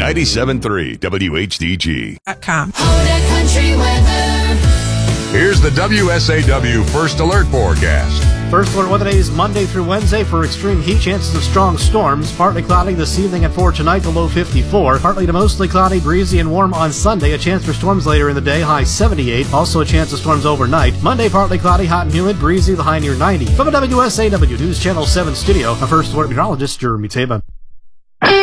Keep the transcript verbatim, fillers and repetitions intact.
ninety-seven point three W H D G. Com. Country weather. Here's the W S A W First Alert forecast. First alert weather days Monday through Wednesday for extreme heat, chances of strong storms. Partly cloudy this evening and for tonight, the low fifty-four. Partly to mostly cloudy, breezy and warm on Sunday. A chance for storms later in the day, high seventy-eight. Also a chance of storms overnight. Monday, partly cloudy, hot and humid, breezy, the high near ninety. From a W S A W News Channel seven studio, a First Alert meteorologist, Jeremy Taban.